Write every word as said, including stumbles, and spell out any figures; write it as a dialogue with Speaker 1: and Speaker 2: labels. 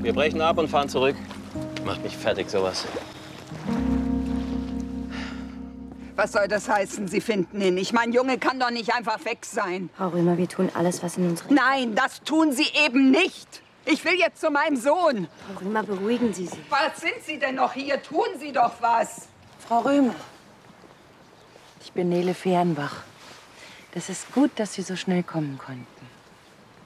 Speaker 1: Wir brechen ab und fahren zurück. Macht mich fertig, sowas.
Speaker 2: Was soll das heißen, Sie finden ihn nicht? Mein Junge kann doch nicht einfach weg sein.
Speaker 3: Frau Römer, wir tun alles, was in uns...
Speaker 2: Nein, das tun Sie eben nicht. Ich will jetzt zu meinem Sohn.
Speaker 3: Frau Römer, beruhigen Sie sich.
Speaker 2: Was sind Sie denn noch hier? Tun Sie doch was.
Speaker 4: Frau Römer, ich bin Nele Fehrenbach. Das ist gut, dass Sie so schnell kommen konnten.